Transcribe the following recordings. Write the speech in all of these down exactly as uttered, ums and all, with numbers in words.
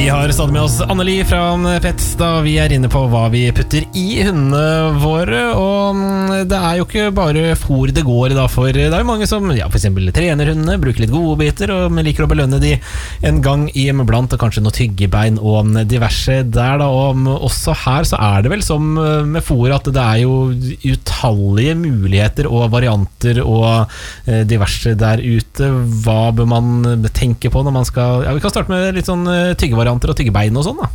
Vi har stadig med oss Anneli fra Pets da vi er inne på hva vi putter i hundene våre, og det er jo ikke bare fôr det går da, for det er jo mange som ja, for eksempel trener hundene, bruker litt godbiter og liker å belønne de en gang i blant, og kanskje noe tyggebein og diverse der da, og også her så er det vel som med fôr at det er jo utallige muligheter og varianter og diverse der ute. Hva bør man tenke på når man skal, ja vi kan starte med litt sånn tyggevarianter og tyggebein og sånn da.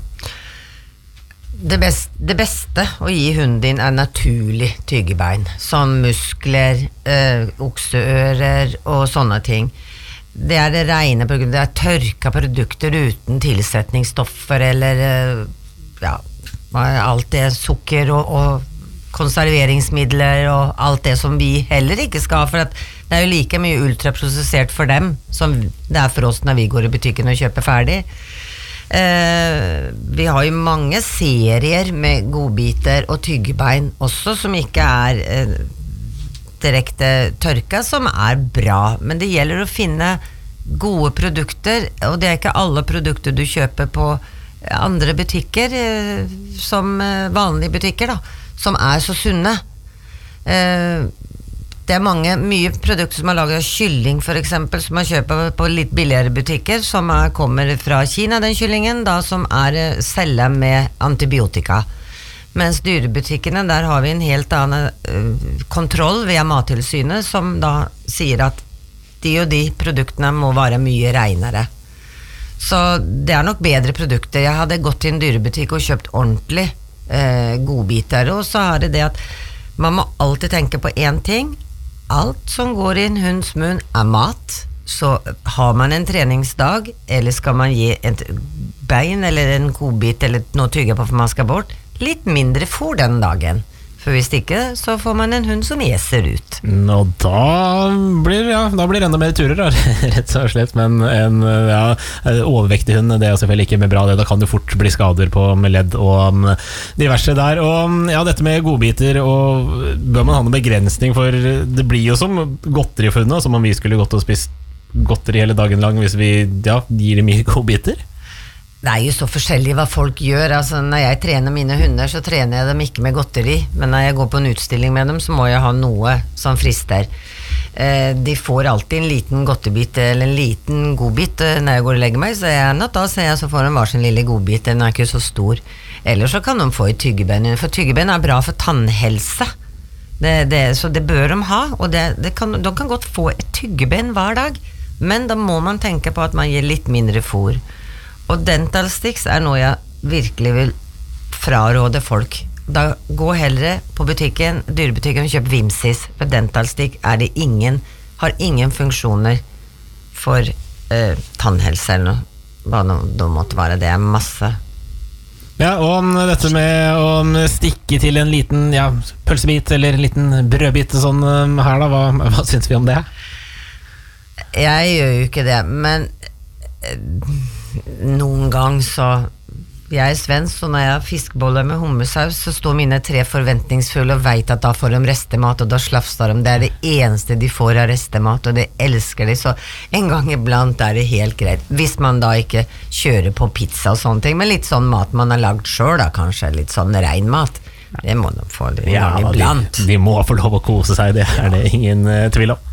Det, best, det beste å gi hunden din er naturlig tyggebein, som muskler, øh, okseører og sånne ting. Det er det rene produkter, det er tørka produkter uten tilsetningsstoffer eller øh, ja, alt det sukker og, og konserveringsmidler og alt det som vi heller ikke skal ha, for at det er jo like mye ultraprosessert for dem som det er for oss når vi går i butikken og kjøper ferdig. Eh, vi har jo mange serier med godbiter og tyggebein også som ikke er eh, direkte tørka, som er bra, men det gjelder å finne gode produkter, og det er ikke alle produkter du kjøper på andre butikker eh, som eh, vanlige butikker da, som er så sunne. Eh, Det er mange, mye produkter som er laget av kylling for eksempel, som man kjøper på litt billigere butikker, som er, kommer fra Kina, den kyllingen, da, som er celler med antibiotika. Mens dyrebutikkene, der har vi en helt annen uh, kontroll via Mattilsynet, som da sier at de og de produktene må være mye renere. Så det er nok bedre produkter. Jeg hadde gått til en dyrebutikk og kjøpt ordentlig uh, godbiter, og så er det det at man må alltid tenke på en ting. Alt som går i en hunds munn er mat, så har man en treningsdag, eller skal man gi et bein eller en godbit eller noe tygge på for man skal bort, litt mindre fôr den dagen. For hvis ikke, så får man en hund som eser ut. Og da blir, ja, da blir det enda mer turer, da, rett og slett. Men en ja, overvektig hund, det er jo selvfølgelig ikke med bra det. Da kan det fort bli skader på med ledd og diverse der. Og ja, dette med godbiter, og bør man ha noen begrensning, for det blir jo som godteri for hundene, som om vi skulle gått og spist godteri hele dagen lang hvis vi ja, gir dem mye godbiter. Det er jo så forskjellig hva folk gjør. Altså, når jeg trener mine hunder, så trener jeg dem ikke med godteri, men når jeg går på en utstilling med dem, så må jeg ha noe som frister. Eh, de får alltid en liten godtebit eller en liten godbit eh, når jeg går og legger meg, så jeg natt da ser jeg så får de hver sin lille godbit, den er ikke så stor. Eller så kan de få et tyggebein, for tyggebein er bra for tannhelse. Det, det, så det bør de ha, og det, det kan, de kan godt få et tyggebein hver dag, men da må man tenke på at man gir litt mindre fôr. Og dental sticks er noe jeg virkelig vil fraråde folk. Da gå heller på butikken, dyrebutikken, og kjøp Vimsis, for dental stick er det ingen, har ingen funksjoner for eh, tannhelse eller noe. Hva det måtte være, det er masse. Ja, og dette med å stikke til en liten ja, pølsebit eller en liten brødbit sånn her da, hva, hva synes vi om det? Jeg gjør jo ikke det, men eh, noen gang så jeg er svensk, og når jeg har fiskeboller med hummersaus så står mine tre forventningsfulle og vet at da får de restemat, og da slafser de. Det er det eneste de får av restemat, og det elsker de, så en gang iblant er det helt greit hvis man da ikke kjører på pizza og sånne ting, men litt sånn mat man har lagd selv da, kanskje litt sånn rein mat, det må de få en ja, gang iblant. De, de må få lov å kose seg, det er det ingen uh, tvil om.